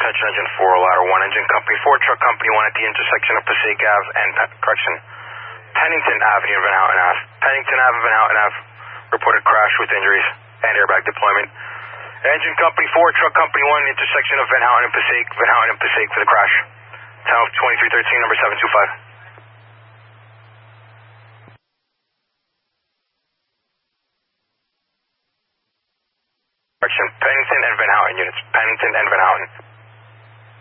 attention, engine 4, ladder 1, engine company 4, truck company 1 at the intersection of Passaic Ave and, Pennington Avenue and Van Houten Ave. Pennington Ave and Van Houten Ave, reported crash with injuries and airbag deployment. Engine company 4, truck company 1, intersection of Van Houten and Passaic for the crash. Town of 2313, number 725. Pennington and Van Houten units. Pennington and Van Houten.